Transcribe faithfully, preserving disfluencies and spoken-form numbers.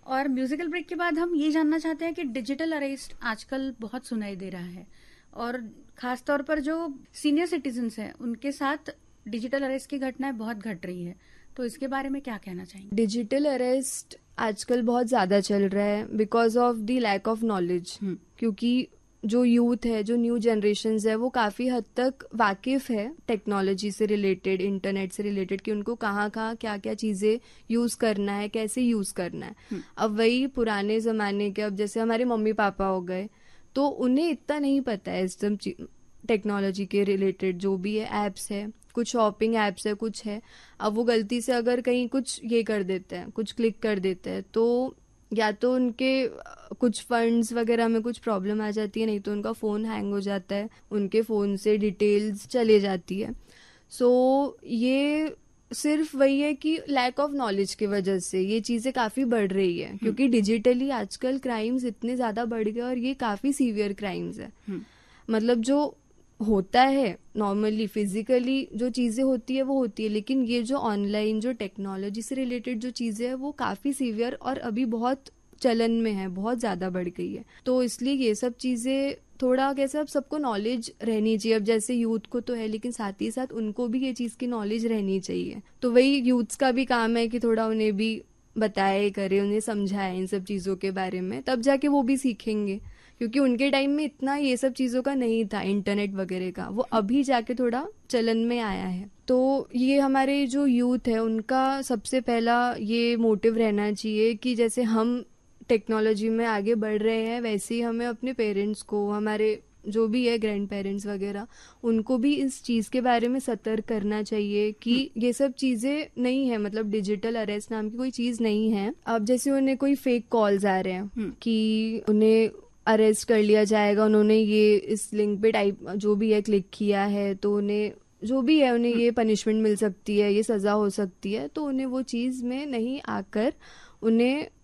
और musical break के बाद हम ये जानना चाहते हैं कि डिजिटल अरेस्ट आजकल बहुत सुनाई दे रहा है और खासतौर पर जो सीनियर सिटीजन्स हैं उनके साथ डिजिटल अरेस्ट की घटनाएं बहुत घट रही है, तो इसके बारे में क्या कहना चाहेंगे? डिजिटल अरेस्ट आजकल बहुत ज्यादा चल रहा है because of the lack of knowledge, क्योंकि जो यूथ है, जो न्यू जनरेशन है, वो काफी हद तक वाकिफ है टेक्नोलॉजी से रिलेटेड, इंटरनेट से रिलेटेड, कि उनको कहाँ कहाँ क्या क्या चीजें यूज करना है, कैसे यूज करना है। अब वही पुराने जमाने के, अब जैसे हमारे मम्मी पापा हो गए, तो उन्हें इतना नहीं पता है इस टेक्नोलॉजी के रिलेटेड, जो भी है एप्स है, कुछ शॉपिंग एप्स है, कुछ है। अब वो गलती से अगर कहीं कुछ ये कर देते हैं, कुछ क्लिक कर देते हैं, तो या तो उनके कुछ फंड्स वगैरह में कुछ प्रॉब्लम आ जाती है, नहीं तो उनका फोन हैंग हो जाता है, उनके फोन से डिटेल्स चले जाती है। सो so, ये सिर्फ वही है कि लैक ऑफ नॉलेज की वजह से ये चीजें काफी बढ़ रही है, क्योंकि डिजिटली आजकल क्राइम्स इतने ज्यादा बढ़ गए और ये काफी सीवियर क्राइम्स है। मतलब जो होता है नॉर्मली फिजिकली जो चीजें होती है वो होती है, लेकिन ये जो ऑनलाइन जो टेक्नोलॉजी से रिलेटेड जो चीजें है वो काफी सीवियर और अभी बहुत चलन में है, बहुत ज्यादा बढ़ गई है। तो इसलिए ये सब चीजें थोड़ा कैसे अब सबको नॉलेज रहनी चाहिए। अब जैसे यूथ को तो है, लेकिन साथ ही साथ उनको भी ये चीज की नॉलेज रहनी चाहिए। तो वही यूथ्स का भी काम है कि थोड़ा उन्हें भी बताए, करे, उन्हें समझाए इन सब चीजों के बारे में, तब जाके वो भी सीखेंगे। क्योंकि उनके टाइम में इतना ये सब चीजों का नहीं था, इंटरनेट वगैरह का, वो अभी जाके थोड़ा चलन में आया है। तो ये हमारे जो यूथ है उनका सबसे पहला ये मोटिव रहना चाहिए कि जैसे हम टेक्नोलॉजी में आगे बढ़ रहे हैं, वैसे ही हमें अपने पेरेंट्स को, हमारे जो भी है ग्रैंड पेरेंट्स वगैरह, उनको भी इस चीज के बारे में सतर्क करना चाहिए कि ये सब चीजें नहीं है, मतलब डिजिटल अरेस्ट नाम की कोई चीज नहीं है। अब जैसे उन्हें कोई फेक कॉल्स आ रहे हैं कि उन्हें अरेस्ट कर लिया जाएगा, उन्होंने ये इस लिंक पे टाइप जो भी है क्लिक किया है, तो उन्हें जो भी है उन्हें ये पनिशमेंट मिल सकती है, ये सजा हो सकती है, तो उन्हें वो चीज में नहीं आकर उन्हें